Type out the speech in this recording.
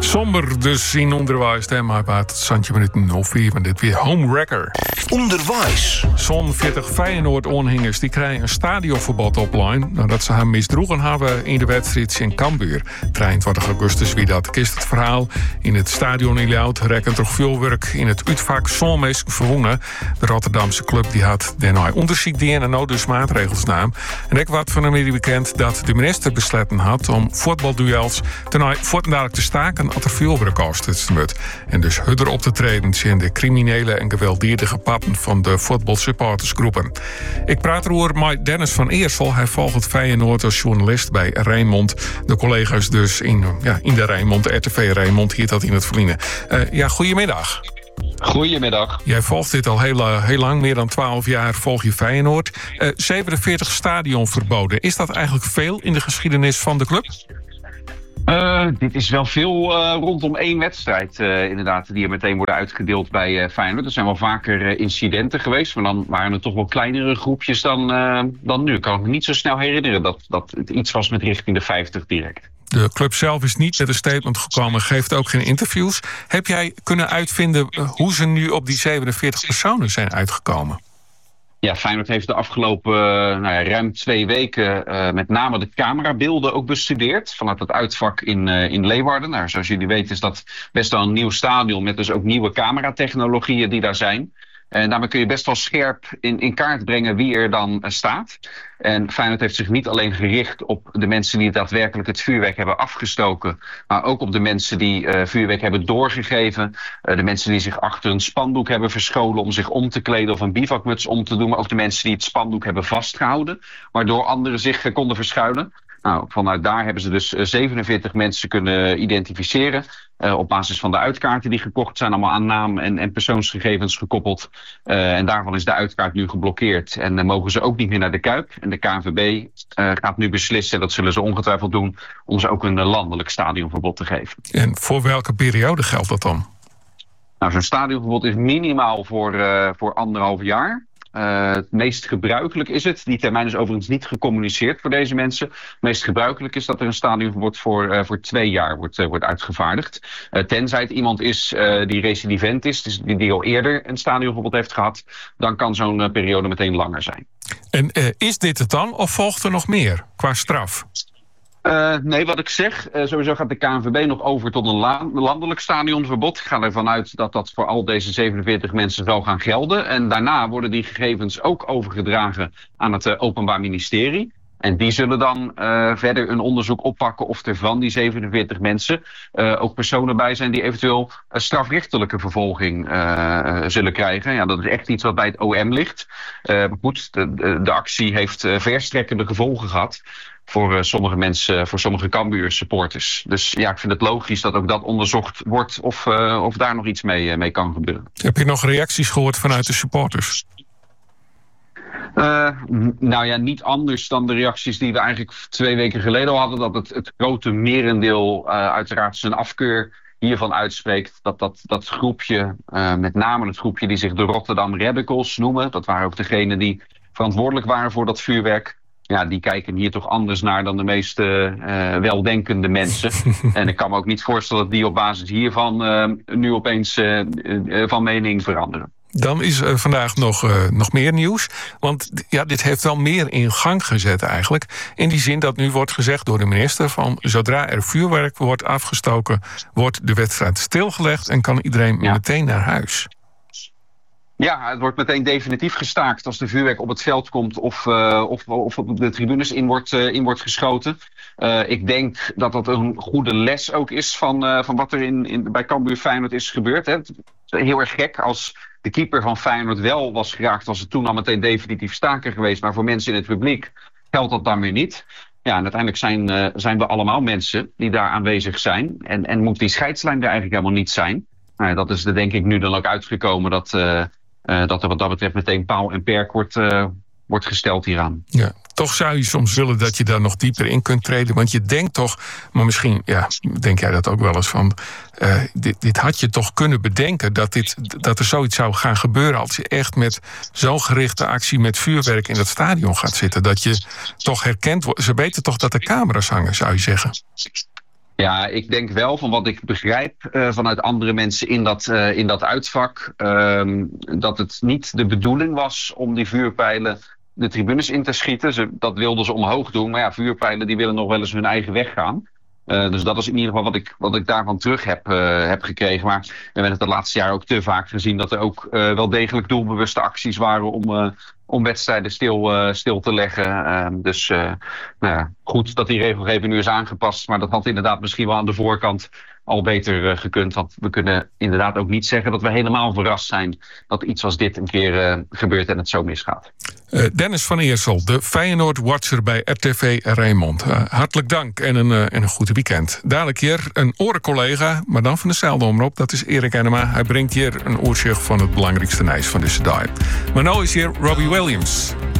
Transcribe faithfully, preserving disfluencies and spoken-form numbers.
Somber dus in onderwijs. Hè, maar het Santje minuten of vier van dit weer homewrecker. Onderwijs. Zo'n veertig Feyenoord-aanhangers die krijgen een stadionverbod opline nadat ze haar misdroegen hebben in de wedstrijd in Cambuur. drieëntwintig augustus wie dat kist het verhaal. In het stadion in Ljout rekken toch veel werk in het uitvak Solmees verwoenen. De Rotterdamse club die had daarna onderzoek die en nou dus maatregels nam. En ik wat van de bekend dat de minister besloten had om voetbalduels ten voortdurend te staken als er veel werk kost. En dus hudder op te treden in de criminele en gewelddadige pappen van de voetbalsupportersgroepen. Ik praat erover met Dennis van Eersel. Hij volgt Feyenoord als journalist bij Rijnmond. De collega's dus in, ja, in de Rijnmond, R T V Rijnmond, hier dat in het verliezen. Uh, ja, goedemiddag. Goedemiddag. Jij volgt dit al heel, uh, heel lang, meer dan twaalf jaar volg je Feyenoord. Uh, zevenenveertig stadionverboden. Is dat eigenlijk veel in de geschiedenis van de club? Uh, dit is wel veel uh, rondom één wedstrijd uh, inderdaad, die er meteen worden uitgedeeld bij uh, Feyenoord. Er zijn wel vaker uh, incidenten geweest, maar dan waren er toch wel kleinere groepjes dan, uh, dan nu. Ik kan me niet zo snel herinneren dat, dat het iets was met richting de vijftig direct. De club zelf is niet met een statement gekomen, geeft ook geen interviews. Heb jij kunnen uitvinden uh, hoe ze nu op die zevenenveertig personen zijn uitgekomen? Ja, Feyenoord heeft de afgelopen uh, nou ja, ruim twee weken uh, met name de camerabeelden ook bestudeerd vanuit het uitvak in, uh, in Leeuwarden. Nou, zoals jullie weten is dat best wel een nieuw stadion met dus ook nieuwe cameratechnologieën die daar zijn. En daarmee kun je best wel scherp in, in kaart brengen wie er dan uh, staat. En Feyenoord heeft zich niet alleen gericht op de mensen die daadwerkelijk het vuurwerk hebben afgestoken, maar ook op de mensen die uh, vuurwerk hebben doorgegeven. Uh, de mensen die zich achter een spandoek hebben verscholen om zich om te kleden of een bivakmuts om te doen. Maar ook de mensen die het spandoek hebben vastgehouden, waardoor anderen zich uh, konden verschuilen. Nou, vanuit daar hebben ze dus uh, zevenenveertig mensen kunnen identificeren. Uh, op basis van de uitkaarten die gekocht zijn, allemaal aan naam en, en persoonsgegevens gekoppeld. Uh, en daarvan is de uitkaart nu geblokkeerd. En dan uh, mogen ze ook niet meer naar de Kuip. En de K N V B uh, gaat nu beslissen, dat zullen ze ongetwijfeld doen, om ze ook een uh, landelijk stadionverbod te geven. En voor welke periode geldt dat dan? Nou, zo'n stadionverbod is minimaal voor, uh, voor anderhalf jaar. Uh, het meest gebruikelijk is het, die termijn is overigens niet gecommuniceerd voor deze mensen. Het meest gebruikelijk is dat er een stadionverbod voor, uh, voor twee jaar wordt, uh, wordt uitgevaardigd. Uh, tenzij het iemand is uh, die recidivent is, dus die, die al eerder een stadionverbod heeft gehad, dan kan zo'n uh, periode meteen langer zijn. En uh, is dit het dan of volgt er nog meer qua straf? Uh, nee, wat ik zeg, uh, sowieso gaat de K N V B nog over tot een la- landelijk stadionverbod. Ik ga ervan uit dat dat voor al deze zevenenveertig mensen zal gaan gelden. En daarna worden die gegevens ook overgedragen aan het uh, Openbaar Ministerie. En die zullen dan uh, verder een onderzoek oppakken of er van die zevenenveertig mensen uh, ook personen bij zijn die eventueel uh, strafrechtelijke vervolging uh, zullen krijgen. Ja, dat is echt iets wat bij het O M ligt. Uh, maar goed, de, de, de actie heeft uh, verstrekkende gevolgen gehad voor uh, sommige mensen, voor sommige Cambuur supporters. Dus ja, ik vind het logisch dat ook dat onderzocht wordt of, uh, of daar nog iets mee, uh, mee kan gebeuren. Heb je nog reacties gehoord vanuit de supporters? Uh, nou ja, niet anders dan de reacties die we eigenlijk twee weken geleden al hadden. Dat het, het grote merendeel uh, uiteraard zijn afkeur hiervan uitspreekt. Dat dat, dat groepje, uh, met name het groepje die zich de Rotterdam Radicals noemen. Dat waren ook degenen die verantwoordelijk waren voor dat vuurwerk. Ja, die kijken hier toch anders naar dan de meeste uh, weldenkende mensen. En ik kan me ook niet voorstellen dat die op basis hiervan uh, nu opeens uh, uh, van mening veranderen. Dan is er vandaag nog, uh, nog meer nieuws. Want ja, dit heeft wel meer in gang gezet eigenlijk. In die zin dat nu wordt gezegd door de minister van zodra er vuurwerk wordt afgestoken, wordt de wedstrijd stilgelegd en kan iedereen ja. meteen naar huis. Ja, het wordt meteen definitief gestaakt als de vuurwerk op het veld komt of, uh, of, of op de tribunes in wordt, uh, in wordt geschoten. Uh, ik denk dat dat een goede les ook is van, uh, van wat er in, in, bij Cambuur Feyenoord is gebeurd. Hè. Het is heel erg gek als de keeper van Feyenoord wel was geraakt, was het toen al meteen definitief staken geweest. Maar voor mensen in het publiek geldt dat dan weer niet. Ja, en uiteindelijk zijn, uh, zijn we allemaal mensen die daar aanwezig zijn. En, en moet die scheidslijn er eigenlijk helemaal niet zijn. Nou, dat is er denk ik nu dan ook uitgekomen dat, uh, uh, dat er wat dat betreft meteen paal en perk wordt, uh, wordt gesteld hieraan. Ja, toch zou je soms willen dat je daar nog dieper in kunt treden. Want je denkt toch, maar misschien ja, denk jij dat ook wel eens van, Uh, dit, dit had je toch kunnen bedenken dat, dit, dat er zoiets zou gaan gebeuren als je echt met zo'n gerichte actie met vuurwerk in dat stadion gaat zitten. Dat je toch herkend wordt. Ze weten toch dat er camera's hangen, zou je zeggen? Ja, ik denk wel van wat ik begrijp uh, vanuit andere mensen in dat, uh, in dat uitvak, uh, dat het niet de bedoeling was om die vuurpijlen de tribunes in te schieten. Ze, dat wilden ze omhoog doen, maar ja, vuurpijlen die willen nog wel eens hun eigen weg gaan. Uh, dus dat is in ieder geval wat ik, wat ik daarvan terug heb, uh, heb gekregen. Maar we hebben het de laatste jaar ook te vaak gezien dat er ook uh, wel degelijk doelbewuste acties waren om, uh, om wedstrijden stil, uh, stil te leggen. Uh, dus uh, nou ja, goed dat die regelgeving nu is aangepast. Maar dat had inderdaad misschien wel aan de voorkant al beter uh, gekund. Want we kunnen inderdaad ook niet zeggen dat we helemaal verrast zijn dat iets als dit een keer uh, gebeurt en het zo misgaat. Uh, Dennis van Eersel, de Feyenoord-watcher bij R T V Rijnmond. Uh, hartelijk dank en een, uh, en een goed weekend. Dadelijk hier een orencollega, maar dan van dezelfde omroep. Dat is Erik Enema. Hij brengt hier een oorzicht van het belangrijkste nieuws van deze dag. Maar nu is hier Robbie Williams.